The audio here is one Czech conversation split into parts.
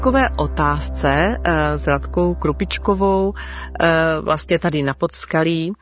Takové otázce s Radkou Krupičkovou, vlastně tady na Podskalí,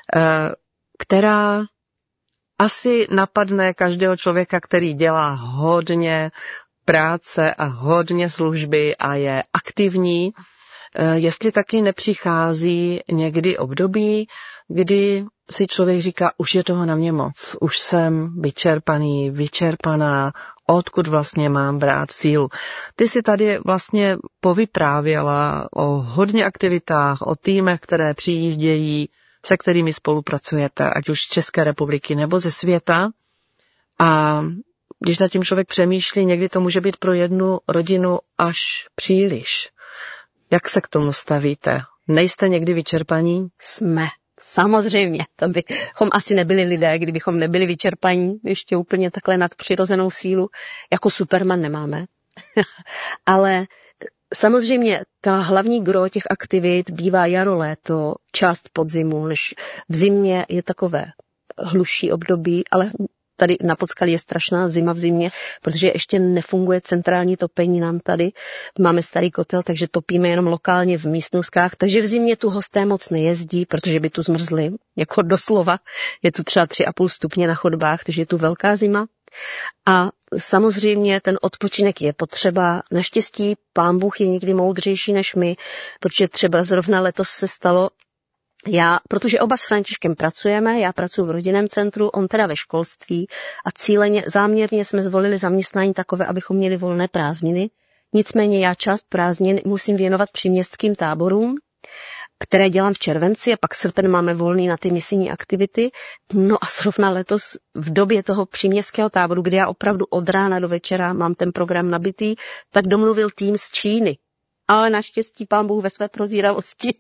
která asi napadne každého člověka, který dělá hodně práce a hodně služby a je aktivní, jestli taky nepřichází někdy období, kdy si člověk říká, už je toho na mě moc, už jsem vyčerpaná, odkud vlastně mám brát sílu. Ty si tady vlastně povyprávěla o hodně aktivitách, o týmech, které přijíždějí, se kterými spolupracujete, ať už z České republiky nebo ze světa. A když nad tím člověk přemýšlí, někdy to může být pro jednu rodinu až příliš. Jak se k tomu stavíte? Nejste někdy vyčerpaní? Jsme. Samozřejmě, to bychom asi nebyli lidé, kdybychom nebyli vyčerpaní, ještě úplně takhle nadpřirozenou sílu, jako Superman nemáme. Ale samozřejmě ta hlavní gro těch aktivit bývá jaro, léto, část podzimu, než v zimě je takové hluší období, ale tady na Podskalí je strašná zima v zimě, protože ještě nefunguje centrální topení nám tady. Máme starý kotel, takže topíme jenom lokálně v místnostech, takže v zimě tu hosté moc nejezdí, protože by tu zmrzli, jako doslova. Je tu třeba 3,5 stupně na chodbách, takže je tu velká zima. A samozřejmě ten odpočinek je potřeba. Naštěstí Pán Bůh je někdy moudřejší než my, protože třeba zrovna letos se stalo, protože oba s Františkem pracujeme, já pracuji v rodinném centru, on teda ve školství a záměrně jsme zvolili zaměstnání takové, abychom měli volné prázdniny. Nicméně já část prázdnin musím věnovat příměstským táborům, které dělám v červenci a pak srpen máme volný na ty misijní aktivity. No a zrovna letos v době toho příměstského táboru, kdy já opravdu od rána do večera mám ten program nabitý, tak domluvil tým z Číny. Ale naštěstí Pán Bůh ve své prozíravosti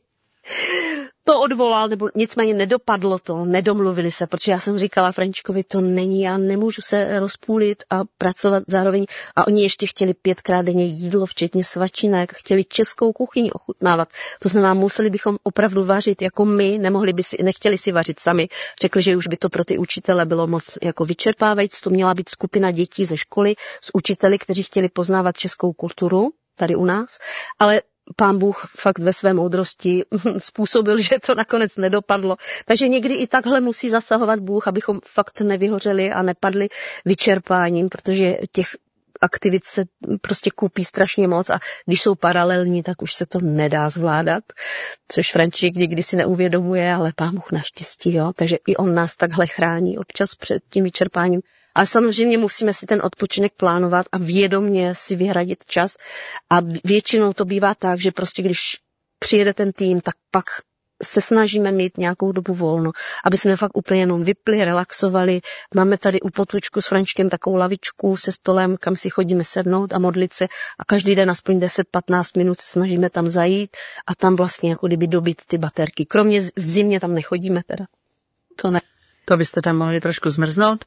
to odvolal, nebo nicméně nedopadlo to, nedomluvili se, protože já jsem říkala Františkovi, to není, já nemůžu se rozpůlit a pracovat zároveň. A oni ještě chtěli 5krát denně jídlo, včetně svačinek, chtěli českou kuchyni ochutnávat. To znamená, museli bychom opravdu vařit jako my, nechtěli si vařit sami. Řekli, že už by to pro ty učitele bylo moc jako vyčerpávající, to měla být skupina dětí ze školy s učiteli, kteří chtěli poznávat českou kulturu tady u nás, ale Pán Bůh fakt ve své moudrosti způsobil, že to nakonec nedopadlo. Takže někdy i takhle musí zasahovat Bůh, abychom fakt nevyhořeli a nepadli vyčerpáním, protože těch aktivit se prostě kupí strašně moc a když jsou paralelní, tak už se to nedá zvládat, což František někdy si neuvědomuje, ale Pán Bůh naštěstí, jo. Takže i on nás takhle chrání občas před tím vyčerpáním. Ale samozřejmě musíme si ten odpočinek plánovat a vědomě si vyhradit čas. A většinou to bývá tak, že prostě když přijede ten tým, tak pak se snažíme mít nějakou dobu volno, aby jsme fakt úplně jenom vypli, relaxovali. Máme tady u potůčku s Františkem takovou lavičku se stolem, kam si chodíme sednout a modlit se a každý den aspoň 10-15 minut se snažíme tam zajít a tam vlastně jako kdyby dobít ty baterky. Kromě v zimě tam nechodíme teda. To ne. To byste tam mohli trošku zmrznout.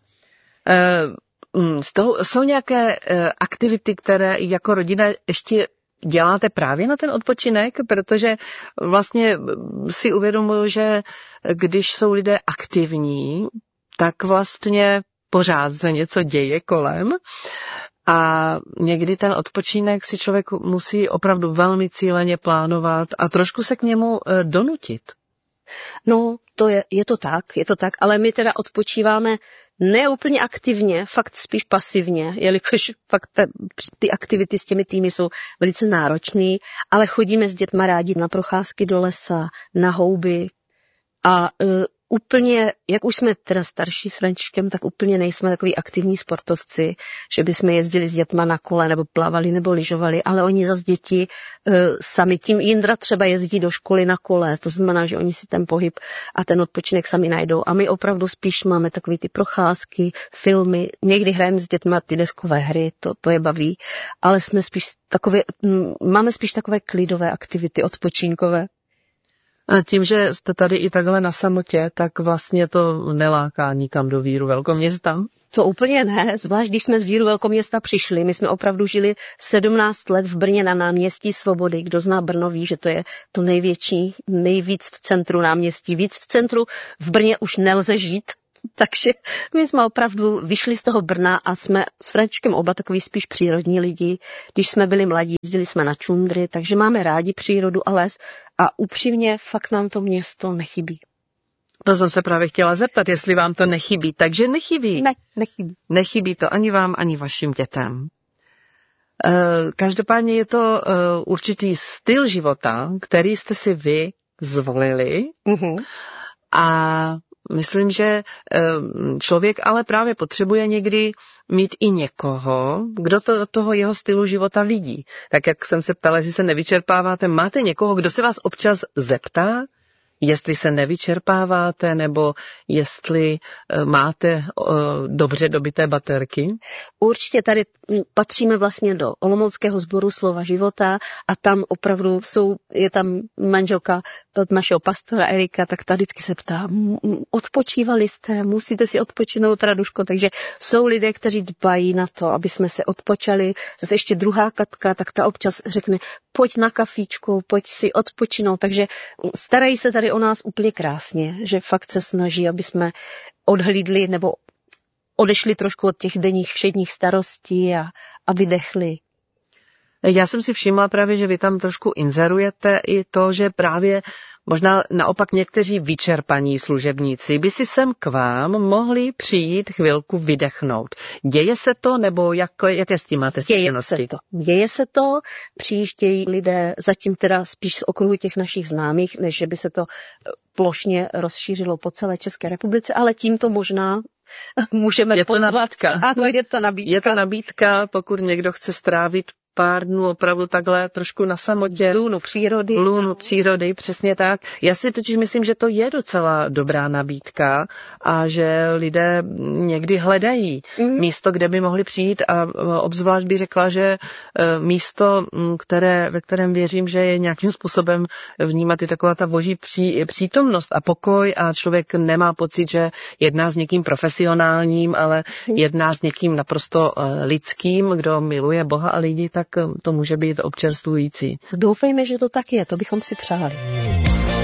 Jsou nějaké aktivity, které jako rodina ještě děláte právě na ten odpočinek, protože vlastně si uvědomuji, že když jsou lidé aktivní, tak vlastně pořád se něco děje kolem a někdy ten odpočinek si člověk musí opravdu velmi cíleně plánovat a trošku se k němu donutit. No, je to tak, ale my teda odpočíváme ne úplně aktivně, fakt spíš pasivně, jelikož fakt ty aktivity s těmi týmy jsou velice náročné, ale chodíme s dětma rádi na procházky do lesa, na houby a úplně, jak už jsme teda starší s Františkem, tak úplně nejsme takový aktivní sportovci, že bychom jezdili s dětma na kole, nebo plavali, nebo lyžovali, ale oni zas děti sami, tím Jindra třeba jezdí do školy na kole, to znamená, že oni si ten pohyb a ten odpočinek sami najdou a my opravdu spíš máme takový ty procházky, filmy, někdy hrajeme s dětma ty deskové hry, to je baví, ale máme spíš takové klidové aktivity, odpočinkové. A tím, že jste tady i takhle na samotě, tak vlastně to neláká nikam do Víru velkoměsta? To úplně ne, zvlášť když jsme z Víru velkoměsta přišli. My jsme opravdu žili 17 let v Brně na náměstí Svobody. Kdo zná Brno ví, že to je to nejvíc v centru náměstí. Víc v centru v Brně už nelze žít. Takže my jsme opravdu vyšli z toho Brna a jsme s Františkem oba takový spíš přírodní lidi. Když jsme byli mladí, jezdili jsme na čundry, takže máme rádi přírodu a les a upřímně fakt nám to město nechybí. To jsem se právě chtěla zeptat, jestli vám to nechybí. Takže nechybí. Ne, nechybí. Nechybí to ani vám, ani vašim dětem. Každopádně je to určitý styl života, který jste si vy zvolili. A myslím, že člověk ale právě potřebuje někdy mít i někoho, kdo to do toho jeho stylu života vidí. Tak jak jsem se ptala, jestli se nevyčerpáváte, máte někoho, kdo se vás občas zeptá, jestli se nevyčerpáváte, nebo jestli máte dobře dobité baterky? Určitě tady patříme vlastně do Olomouckého sboru Slova života a tam opravdu je tam manželka od našeho pastora Erika, tak ta vždycky se ptá, odpočívali jste, musíte si odpočinout, Raduško, takže jsou lidé, kteří dbají na to, aby jsme se odpočali. Zase ještě druhá Katka, tak ta občas řekne, pojď na kafíčku, pojď si odpočinout, takže starají se tady o nás úplně krásně, že fakt se snaží, aby jsme odhlídli nebo odešli trošku od těch denních všedních starostí a vydechli. Já jsem si všimla právě, že vy tam trošku inzerujete i to, že právě možná naopak někteří vyčerpaní služebníci by si sem k vám mohli přijít chvilku vydechnout. Děje se to, nebo jaké s tím máte zkušenosti? Děje se to, přijíždějí lidé zatím teda spíš z okruhu těch našich známých, než že by se to plošně rozšířilo po celé České republice, ale tímto možná můžeme pozvat. Ano, je to nabídka. Je to nabídka, pokud někdo chce strávit pár dnů opravdu takhle trošku na samotě. Lůnu přírody, přesně tak. Já si totiž myslím, že to je docela dobrá nabídka a že lidé někdy hledají místo, kde by mohli přijít a obzvlášť bych řekla, že místo, ve kterém věřím, že je nějakým způsobem vnímat i taková ta boží přítomnost a pokoj a člověk nemá pocit, že jedná s někým profesionálním, ale jedná s někým naprosto lidským, kdo miluje Boha a lidi, tak to může být občerstvující. Doufejme, že to tak je, to bychom si přáli.